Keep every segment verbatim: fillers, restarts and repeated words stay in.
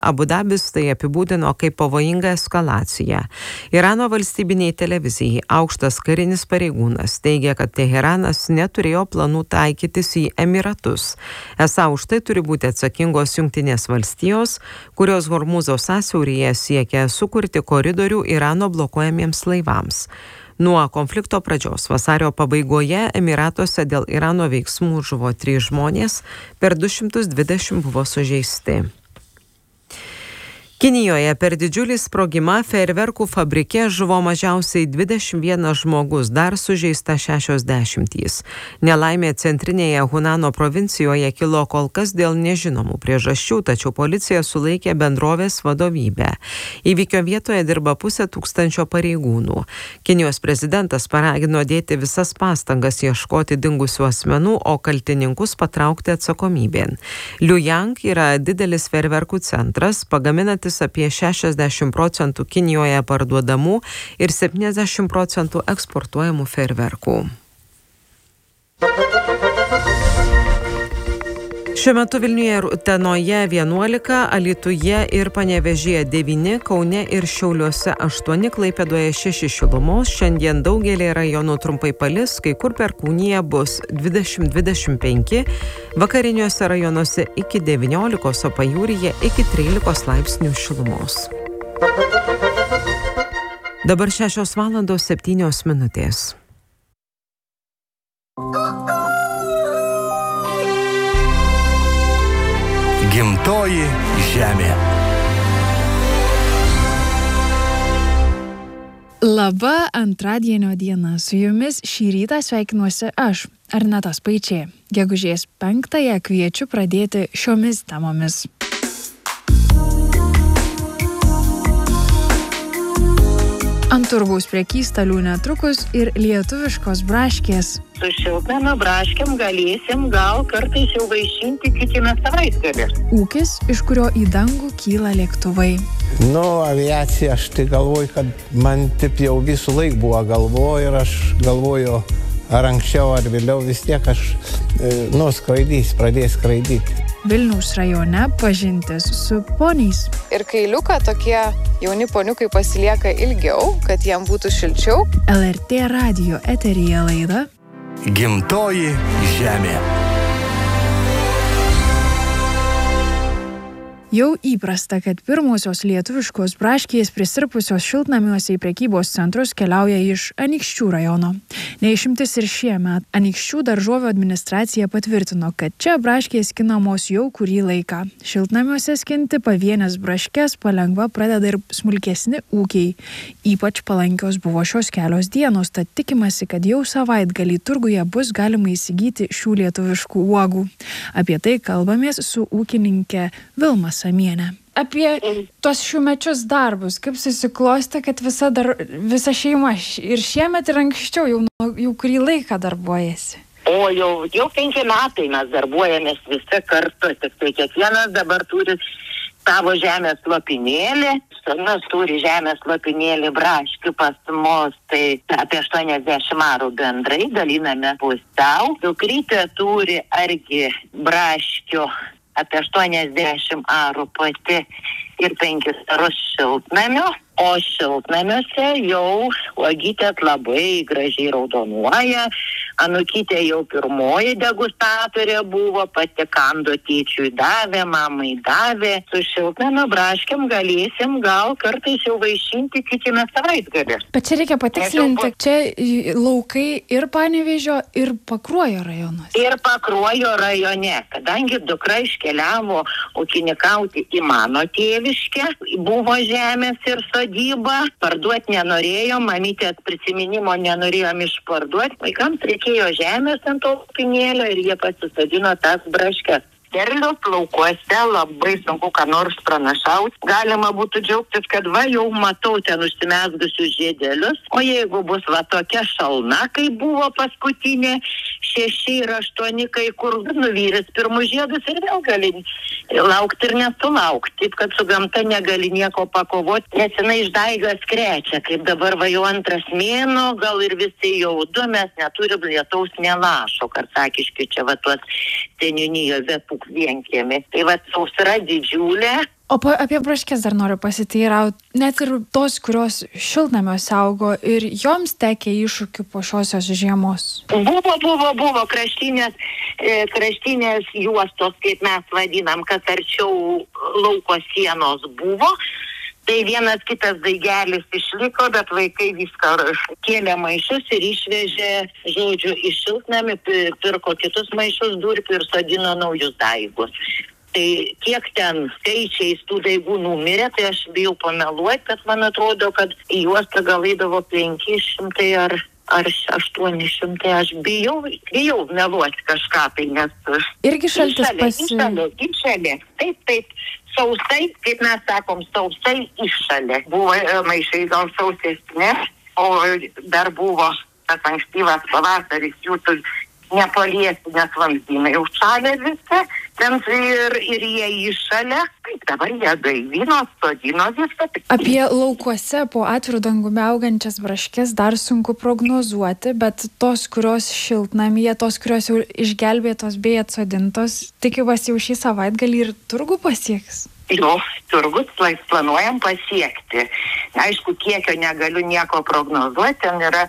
Abu Dabis tai apibūdino kaip pavojingą eskalaciją. Irano valstybiniai televizijai aukštas karinis pareigūnas teigia, kad Teheranas neturėjo planų taikytis į Emiratus. Esą už tai turi būti atsakingos Jungtinės valstijos, kurios Hormūzo sąsiauryje siekia sukurti koridorių Irano blokuojamiems laivams. Nuo konflikto pradžios vasario pabaigoje Emiratuose dėl Irano veiksmų žuvo trys žmonės, per du šimtus dvidešimt buvo sužeisti. Kinijoje per didžiulį sprogimą fejerverkų fabrike žuvo mažiausiai dvidešimt vienas žmogus, dar sužeista šešiasdešimtys. Nelaimė centrinėje Hunano provincijoje kilo kol kas dėl nežinomų priežasčių, tačiau policija sulaikė bendrovės vadovybę. Įvykio vietoje dirba pusė tūkstančio pareigūnų. Kinijos prezidentas paragino dėti visas pastangas ieškoti dingusių asmenų, o kaltininkus patraukti atsakomybėn. Liujang yra didelis fejerverkų centras, pagaminantis apie šešiasdešimt procentų Kinijoje parduodamų ir septyniasdešimt procentų eksportuojamų fejerverkų. Šiuo metu Vilniuje ir Utenoje vienuolika, Alytuje ir Panevėžyje devyni, Kaune ir Šiauliuose aštuoni, Klaipėdoje šeši šilumos. Šiandien daugelį rajonų trumpai palis, kai kur perkūnija bus dvidešimt dvidešimt penki, vakariniuose rajonuose iki devyniolikos, o pajūryje iki trylikos laipsnių šilumos. Dabar šešios valandos septynios minutės. Gimtoji žemė. Labą antradienio dieną. Su jumis šį rytą sveikinuosi aš, Arneta Spaičė. Gegužės penktąją kviečiu pradėti šiomis temomis. Ant turgaus prekystalių netrukus ir lietuviškos braškės. Su šiltnamio braškėm galėsim gal kartais jau vaišinti kitame savaitgalį. Ūkis, iš kurio į dangų kyla lėktuvai. Nu, aviacija, aš tai galvoju, kad man taip jau visų laik buvo galvoju ir aš galvoju, ar anksčiau ar vėliau vis tiek aš nu, skraidys, pradės skraidyti. Vilniaus rajone pažintis su poniais. Ir kailiuką tokie jauni poniukai pasilieka ilgiau, kad jiem būtų šilčiau. L R T radijo eteryje laida Gimtoji žemė. Jau įprasta, kad pirmosios lietuviškos braškės prisirpusios šiltnamiuose į prekybos centrus keliauja iš Anykščių rajono. Neišimtis ir šiemet. Anykščių daržovių administracija patvirtino, kad čia braškės skinamos jau kurį laiką. Šiltnamiuose skinti pavienės braškes palengva pradeda ir smulkesni ūkiai. Ypač palankios buvo šios kelios dienos, tad tikimasi, kad jau savaitgalį turguje bus galima įsigyti šių lietuviškų uogų. Apie tai kalbamės su ūkininkė Vilma Samienė. Apie tos šiųmečius darbus, kaip susiklostė, kad visa, dar, visa šeima ir šiemet ir anksčiau jau, jau kurį laiką darbuojasi? O jau, jau penki metai mes darbuojamės visi kartu, tik tai kiekvienas dabar turi savo žemės lopinėlį. Sūnus turi žemės lopinėlį braškių pas mus, tai apie aštuoniasdešimt arų bendrai daliname pusiau. Dukrytė turi argi braškių apie aštuoniasdešimt arų pati ir penkis arus šiltnamio, o šiltnamiuose jau uogytės labai gražiai raudonuoja. Anukytė jau pirmoji degustatorė buvo, pati kando tėčiui davė, mamai davė. Su šiltnamio braškėm galėsim gal kartais jau vaišinti kitame savaitgalį. Bet čia reikia patikslinti, čia laukai ir Panevėžio, ir Pakruojo rajonuose. Ir Pakruojo rajone, kadangi dukra iškeliavo ūkininkauti į mano tėviškę, buvo žemės ir sodyba, parduoti nenorėjom, mamytės prisiminimo nenorėjom išparduoti, vaikams reikėjo žemės ant to pinėlio ir jie pasisodino tas braškes. Derlius laukuose labai sunku ką nors pranašauti. Galima būtų džiaugtis, kad va jau matau ten užsimezgusius žiedelius, o jeigu bus va tokia šalna, kai buvo paskutinė, šeši ir aštuoni, kai kur nuvyrės pirmus žiedus ir vėl gali laukti ir nesulaukti. Taip, kad su gamta negali nieko pakovoti, nes jinai išdaigas krečia, kaip dabar va jau antras mėnuo, gal ir visi jaudu, mes neturim lietaus nelašo, Karsakiškių čia va tuos seniūnijos, bet aplink vienkiemį. Tai va, sausra didžiulė. O pa, apie braškes dar noriu pasiteirauti. Net ir tos, kurios šiltnamio saugo, ir joms tekė iššūkių po šiosios žiemos. Buvo, buvo, buvo kraštinės, e, kraštinės juostos, kaip mes vadinam, kas arčiau lauko sienos buvo. Tai vienas kitas daigelis išliko, bet vaikai viską kėlė maišus ir išvežė, žodžiu, iš šiltnamį, pirko kitus maišus durpių ir sodino naujus daigus. Tai kiek ten skaičiais tų daigų numirė, tai aš bijau pameluoti, bet man atrodo, kad į juostą gal eidavo penki šimtai ar, ar aštuoni šimtai. Aš bijau, bijau meluoti kažką, tai nes... Irgi šaltis pasi... Iššalė, iššalė. Taip, taip. Sausai, kaip mes sakom, sausai iššalė. Buvo maišai gal sausesni, o dar buvo tas ankstyvas pavasaris, jūsų nepaliesti, nes vamzdynai užšalė viską, ten ir, ir jie iššalė, taip dabar jie gaivino, sodino viską. Apie laukuose po atviru dangumi augančias braškes dar sunku prognozuoti, bet tos, kurios šiltnamyje, tos, kurios jau išgelbėtos bei atsodintos, tikiuosi jau šį savaitgalį ir turgų pasieks. Jo, turgus planuojam pasiekti. Aišku, kiekio negaliu nieko prognozuoti, ten yra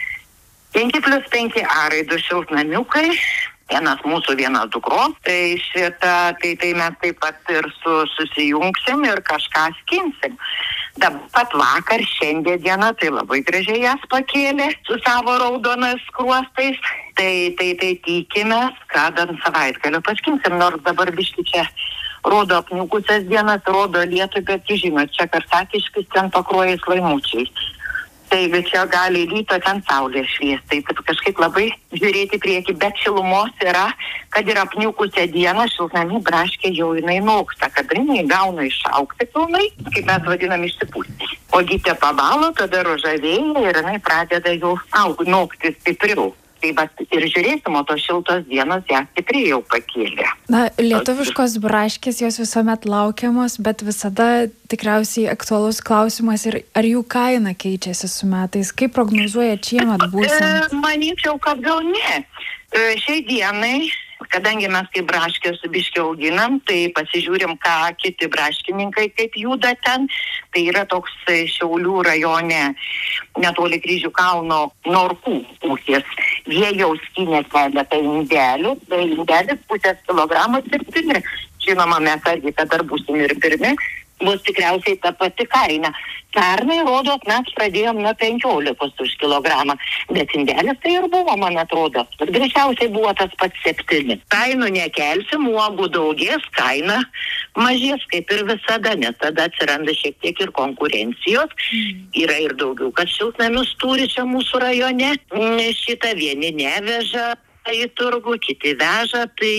penki plius penki arai, du šiltnamiukai, vienas mūsų, vienas dukros. Tai šitą, tai, tai mes taip pat ir su, susijungsim ir kažką skinsim. Dabar pat vakar, šiandien dieną, tai labai gražiai jas pakėlė su savo raudonas skruostais. Tai, tai, tai tikimės, kad ant savaitgalio paskinsim, nors dabar biški čia rodo apniukusias dienas, rodo lietų, bet jūs žinot, čia Karsakiškis, ten Pakruojais laimučiais. Tai čia gali ryto ten saulė šviesti, tai kažkaip labai žiūrėti prieki, bet šilumos yra, kad ir apniukusią dieną šiltnamy braškė jau jinai noksta, kad jinai gauna išaugti pilnai, kaip mes vadinam išsipūsti. O gytė pabalo, tada rožavėja ir jinai pradeda jau augti, nokti stipriau. Tai va, ir žiūrėsim, o tos šiltos dienos ją stipriai jau pakėlė. Na, lietuviškos braškės jos visuomet laukiamos, bet visada tikriausiai aktualus klausimas ir ar jų kaina keičiasi su metais. Kaip prognozuoja šiemet būsant? E, manyčiau, kad gal ne. E, šiai dienai, kadangi mes kaip braškės biškį auginam, tai pasižiūrim, ką kiti braškininkai kaip juda ten. Tai yra toks Šiaulių rajone netoli Kryžių kalno Norkų ūkis. Jie jau skynė keletą indelių, tai indelis pusės kilogramo septyni. Žinoma, mes argi, kad dar būsim ir pirmi, bus tikriausiai ta pati kaina. Pernai, rodo, mes pradėjom nuo penkiolikos už kilogramą, bet indelis tai ir buvo, man atrodo. Ir greičiausiai buvo tas pats septyni. Kainų nekelsim, uogų daugės, kaina mažės, kaip ir visada, nes tada atsiranda šiek tiek ir konkurencijos. Mm. Yra ir daugiau, kad šiltnamius turi čia mūsų rajone. Šitą vieni neveža į turgų, kiti veža, tai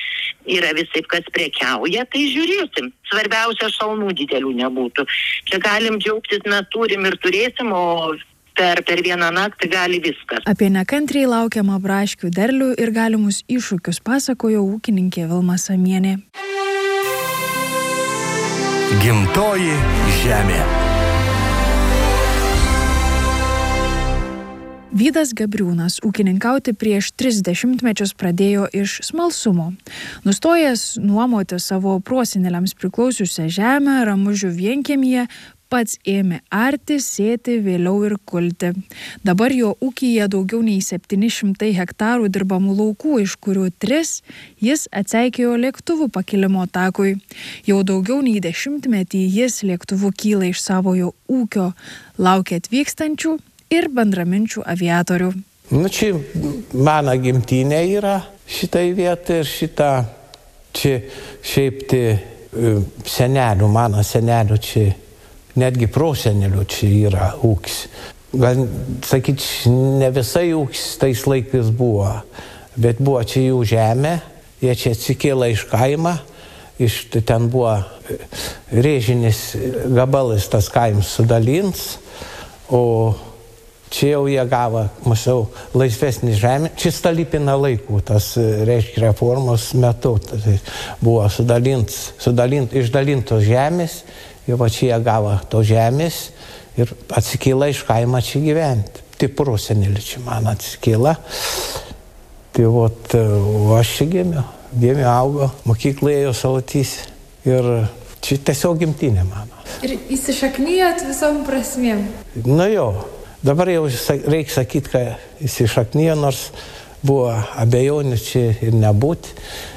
yra visaip, kas prekiauja, tai žiūrėsim. Svarbiausia, šalnų didelių nebūtų. Čia galim džiaugtis, mes turim ir turėsim, o per, per vieną naktį gali viskas. Apie nekantriai laukiamą braškių derlių ir galimus iššūkius pasakojo ūkininkė Vilma Samienė. Gimtoji žemė. Vydas Gabriūnas ūkininkauti prieš tris dešimtmečius pradėjo iš smalsumo. Nustojęs nuomoti savo proseneliams priklausiusią žemę Ramužių vienkiemyje, pats ėmė arti, sėti, vėliau ir kulti. Dabar jo ūkyje daugiau nei septyni šimtai hektarų dirbamų laukų, iš kurių tris jis atseikėjo lėktuvų pakilimo takui. Jau daugiau nei dešimtmetį jis lėktuvu kyla iš savojo ūkio, laukia atvykstančių ir bendraminčių aviatorių. Nu, čia mano gimtinė yra šitai vietai ir šitą, čia šiaip tai senelių, mano senelių čia, netgi prosenelių čia yra ūkis. Gal sakyt, ne visai ūkis tais laikais buvo, bet buvo čia jų žemė, jie čia atsikėlė iš kaimą, iš ten buvo rėžinis gabalas tas kaimas sudalins, o čia jau jie gavo, mažiau, laisvesnį žemę. Čia Stalipino laikų, tas, reiškia, reformos metu tai buvo sudalint, sudalint, išdalintos žemės, ir va čia jie gavo to žemės ir atsikėlė iš kaimą čia gyventi. Tai prosenelį čia man atsikėlė. Tai vot, o aš čia gimiau. gimė, augo, mokyklėje Salatys ir čia tiesiog gimtinė mano. Ir įsišaknyjot visom prasmėm? Nu jo, dabar jau reikia sakyti, kad įsišaknyjo, nors buvo abejonių čia ir nebūti.